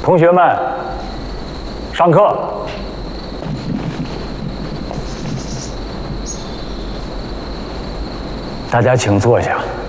同学们，上课。大家请坐下。